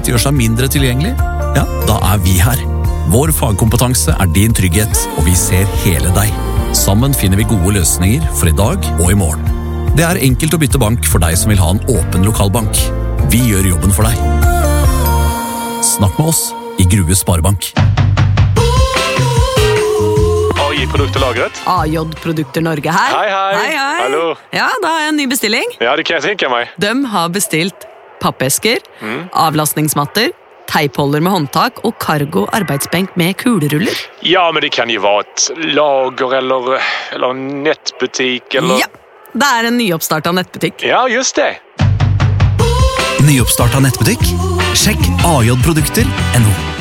konkurrent gjør seg mindre tilgjengelig, ja, da vi her. Vår fagkompetanse din trygghet, og vi ser hele deg. Sammen finner vi gode løsninger for i dag og i morgen. Det enkelt å bytte bank for deg som vil ha en åpen lokalbank. Vi gjør jobben for deg. Snakk med oss i Grue Sparebank. Produkter lagret. AJ Produkter Norge her. Hei. Hallo. Ja, da har jeg en ny bestilling. Ja, det kan jeg tenke meg. De har bestilt pappesker, avlastningsmatter, teipholder med håndtak og cargo arbeidsbenk med kuleruller. Ja, men det kan jo være et lager eller nettbutikk eller... Ja, det en nyoppstartet nettbutikk. Ja, just det. Nyoppstartet nettbutikk? Sjekk ajprodukter.no.